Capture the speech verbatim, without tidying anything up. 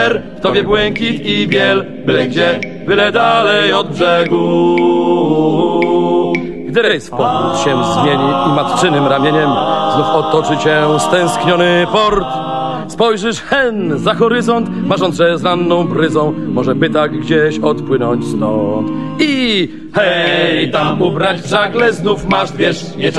ser, w tobie błękit i biel, byle gdzie, byle dalej od brzegu. Gdy rejs w powrót się zmieni i matczynym ramieniem znów otoczy cię stęskniony port, spojrzysz hen za horyzont, marząc, że z ranną bryzą może by tak gdzieś odpłynąć stąd. I hej, tam ubrać w żagle znów masz, wiesz, nie